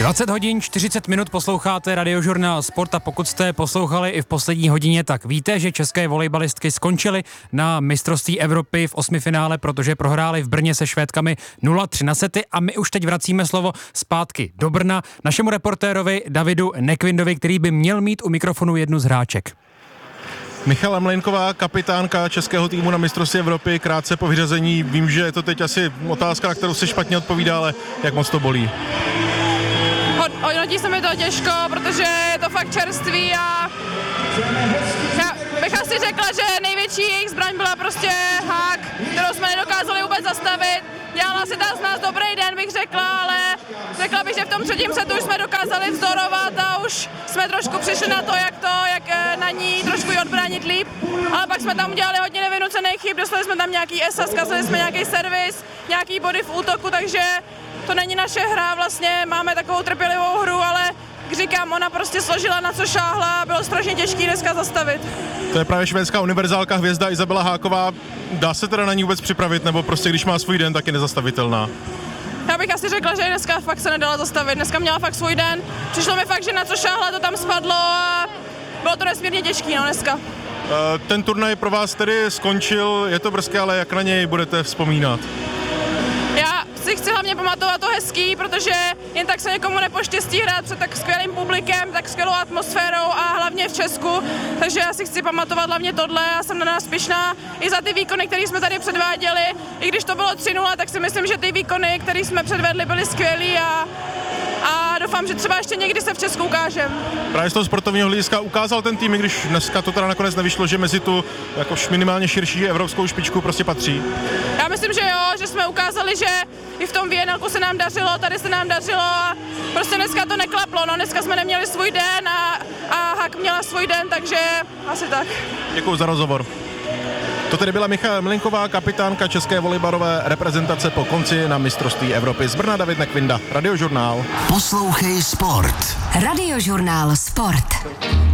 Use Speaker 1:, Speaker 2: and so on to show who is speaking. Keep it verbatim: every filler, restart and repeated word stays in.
Speaker 1: dvacet hodin čtyřicet minut posloucháte Radiožurnál Sport a pokud jste poslouchali i v poslední hodině, tak víte, že české volejbalistky skončily na mistrovství Evropy v osmifinále, protože prohrály v Brně se Švédkami nula tři na sety a my už teď vracíme slovo zpátky do Brna našemu reportérovi Davidu Nekvindovi, který by měl mít u mikrofonu jednu z hráček.
Speaker 2: Michala Mlejnková, kapitánka českého týmu na mistrovství Evropy, krátce po vyřazení. Vím, že je to teď asi otázka, na kterou se špatně odpovídá, ale jak moc to bolí?
Speaker 3: Hodnotí se mi to těžko, protože je to fakt čerstvý a já bych asi řekla, že největší jejich zbraň byla prostě hák, kterou jsme nedokázali vůbec zastavit. Dělala si ta z nás dobrý den, bych řekla, ale řekla bych, že v tom třetím setu už jsme dokázali vzdorovat a už jsme trošku přišli na to, jak to, jak na ní trošku ji odbránit líp. Ale pak jsme tam udělali hodně nevynucených chyb, dostali jsme tam nějaký esa, zkazili jsme nějaký servis, nějaký body v útoku, takže to není naše hra, vlastně máme takovou trpělivou hru, ale jak říkám, ona prostě složila, na co šáhla a bylo strašně těžký dneska zastavit.
Speaker 2: To je právě švédská univerzálka hvězda Izabela Háková. Dá se teda na ní vůbec připravit, nebo prostě když má svůj den, tak je nezastavitelná?
Speaker 3: Já bych asi řekla, že dneska fakt se nedala zastavit, dneska měla fakt svůj den. Přišlo mi fakt, že na co šáhla, to tam spadlo a bylo to nesmírně těžký, no dneska.
Speaker 2: Ten turnaj pro vás tedy skončil, je to brzké, ale jak na něj budete vzpomínat?
Speaker 3: Já si chci hlavně pamatovat to hezký, protože jen tak se někomu nepoštěstí hrát před tak skvělým publikem, tak skvělou atmosférou a hlavně v Česku, takže já si chci pamatovat hlavně tohle, já jsem na nás pyšná i za ty výkony, které jsme tady předváděli, i když to bylo tři nula, tak si myslím, že ty výkony, které jsme předvedli, byly skvělý a a doufám, že třeba ještě někdy se v Česku ukážem.
Speaker 2: Právě z toho sportovního hlediska ukázal ten tým, i když dneska to teda nakonec nevyšlo, že mezi tu jakož minimálně širší evropskou špičku prostě patří.
Speaker 3: Já myslím, že jo, že jsme ukázali, že i v tom Vienelku se nám dařilo, tady se nám dařilo a prostě dneska to neklaplo, no dneska jsme neměli svůj den a, a Hak měla svůj den, takže asi tak.
Speaker 2: Děkuji za rozhovor. To tedy byla Michala Mlejnková, kapitánka české volejbalové reprezentace po konci na mistrovství Evropy. Z Brna David Nekvinda, Radiožurnál.
Speaker 4: Poslouchej sport.
Speaker 5: Radiožurnál Sport.